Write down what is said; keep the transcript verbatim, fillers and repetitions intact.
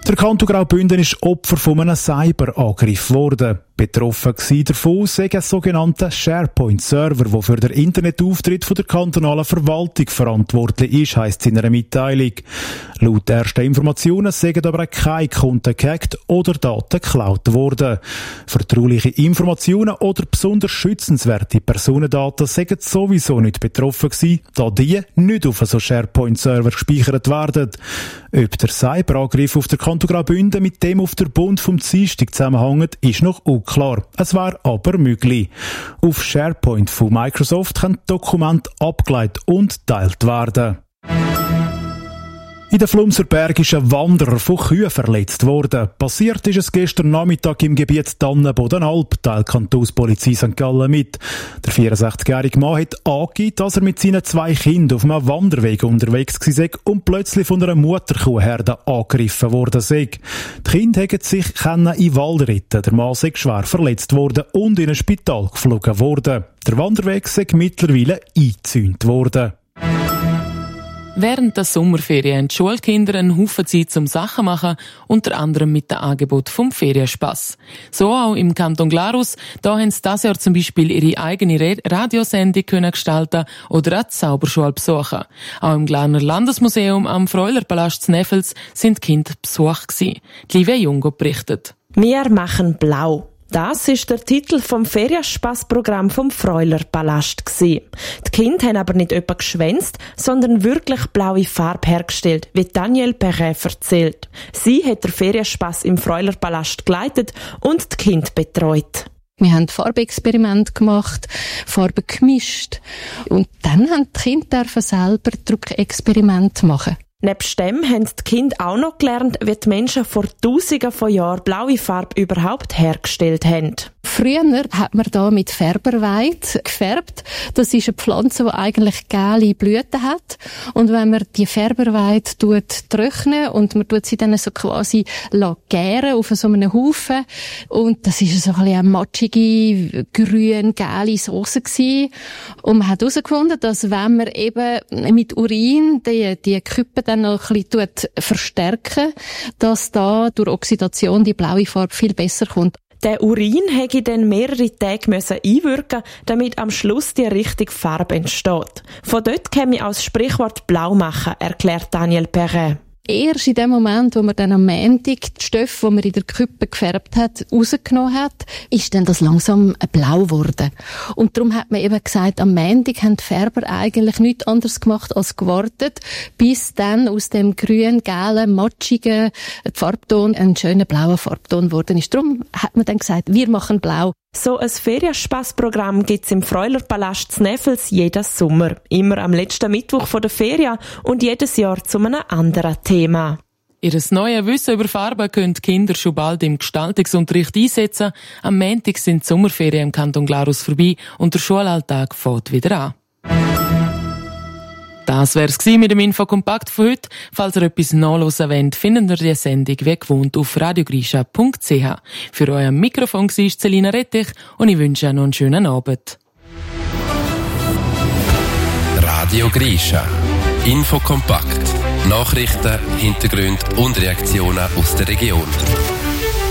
Der Kanton Graubünden ist Opfer von einem Cyberangriff geworden. Betroffen war davon sei ein sogenannter SharePoint-Server, der für den Internetauftritt von der kantonalen Verwaltung verantwortlich ist, heisst es in einer Mitteilung. Laut ersten Informationen seien aber keine Kunden gehackt oder Daten geklaut worden. Vertrauliche Informationen oder besonders schützenswerte Personendaten seien sowieso nicht betroffen gewesen, da die nicht auf so SharePoint-Server gespeichert werden. Ob der Cyberangriff auf der Kanton Graubünden mit dem auf der Bund vom Dienstag zusammenhängt, ist noch unklar. Es wäre aber möglich. Auf SharePoint von Microsoft können Dokumente abgeleitet und geteilt werden. In den Flumser Berg ist ein Wanderer von Kühen verletzt worden. Passiert ist es gestern Nachmittag im Gebiet Tannenbodenalp, teilt Kantonspolizei Sankt Gallen mit. Der vierundsechzigjährige Mann hat angegeben, dass er mit seinen zwei Kindern auf einem Wanderweg unterwegs war und plötzlich von einer Mutterkuhherde angegriffen worden sei. Die Kinder haben sich in den Wald retten. Der Mann sei schwer verletzt worden und in ein Spital geflogen worden. Der Wanderweg sei mittlerweile eingezäunt worden. Während der Sommerferien haben die Schulkinder einen Haufen Zeit zum Sachen machen, unter anderem mit dem Angebot vom Ferienspass. So auch im Kanton Glarus. Da haben sie dieses Jahr zum Beispiel ihre eigene Radiosendung können gestalten oder eine Zauberschule besuchen. Auch im Glarner Landesmuseum am Freulerpalast zu Neffels sind die Kinder Besuch gewesen. Die Livia Jungo berichtet. Wir machen blau. Das ist der Titel vom Ferienspassprogramm vom Freulerpalast gsi. Die Kinder haben aber nicht etwa geschwänzt, sondern wirklich blaue Farbe hergestellt, wie Danielle Perret erzählt. Sie hat den Ferienspass im Freulerpalast geleitet und die Kinder betreut. Wir haben Farbexperimente gemacht, Farben gemischt und dann haben die Kinder selber Druckexperimente machen. Nebst dem haben die Kinder auch noch gelernt, wie die Menschen vor Tausenden von Jahren blaue Farbe überhaupt hergestellt haben. Früher hat man da mit Färberweid gefärbt. Das ist eine Pflanze, die eigentlich gelbe Blüten hat. Und wenn man die Färberweid tut trocknen und man tut sie dann so quasi gären auf so einem Haufen. Und das ist so ein bisschen eine matschige, grün-gelbe Sauce gewesen. Und man hat herausgefunden, dass wenn man eben mit Urin die, die Küppe dann noch ein bisschen verstärken, dass da durch Oxidation die blaue Farbe viel besser kommt. Der Urin hätte dann mehrere Tage einwirken, damit am Schluss die richtige Farbe entsteht. Von dort käme auch das Sprichwort blau machen, erklärt Danielle Perret. Erst in dem Moment, wo man dann am Montag die Stoffe, die man in der Küppe gefärbt hat, rausgenommen hat, ist dann das langsam blau geworden. Und darum hat man eben gesagt, am Montag haben die Färber eigentlich nichts anderes gemacht als gewartet, bis dann aus dem grün, gelben, matschigen Farbton ein schöner blauer Farbton geworden ist. Darum hat man dann gesagt, wir machen blau. So ein Ferienspassprogramm gibt's im Freulerpalast zu Neffels jeden Sommer. Immer am letzten Mittwoch der Ferien und jedes Jahr zu einem anderen Thema. Ihr neues Wissen über Farben können die Kinder schon bald im Gestaltungsunterricht einsetzen. Am Montag sind die Sommerferien im Kanton Glarus vorbei und der Schulalltag fängt wieder an. Das wär's gsi mit dem Infokompakt von heute. Falls ihr etwas nachhören wollt, findet ihr die Sendung wie gewohnt auf radiogrisha punkt c h. Für euer Mikrofon war Celina Rettich und ich wünsche euch noch einen schönen Abend. Radio Grisha. Infokompakt. Nachrichten, Hintergründe und Reaktionen aus der Region.